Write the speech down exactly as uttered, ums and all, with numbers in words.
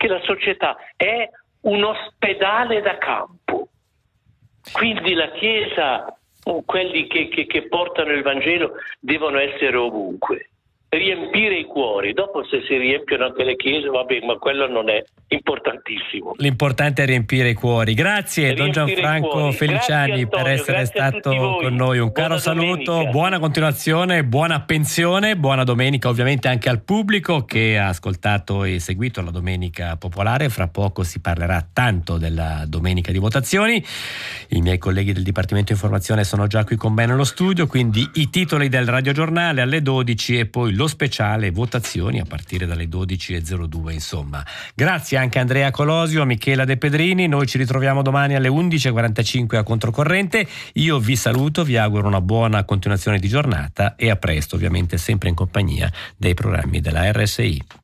che la società è un ospedale da campo. Quindi la Chiesa, quelli che, che, che portano il Vangelo, devono essere ovunque. Riempire i cuori. Dopo, se si riempiono anche le chiese, vabbè, ma quello non è importantissimo. L'importante è riempire i cuori. Grazie riempire Don Gianfranco Feliciani, grazie, Antonio, per essere stato con noi. Un buona caro saluto, domenica. buona continuazione, buona pensione, buona domenica ovviamente anche al pubblico che ha ascoltato e seguito la Domenica Popolare. Fra poco si parlerà tanto della domenica di votazioni. I miei colleghi del Dipartimento Informazione sono già qui con me nello studio, quindi i titoli del radiogiornale alle dodici e poi lo speciale votazioni a partire dalle dodici e zero due, insomma. Grazie anche a Andrea Colosio, a Michela De Pedrini. Noi ci ritroviamo domani alle undici e quarantacinque a Controcorrente. Io vi saluto, vi auguro una buona continuazione di giornata e a presto, ovviamente sempre in compagnia dei programmi della R S I.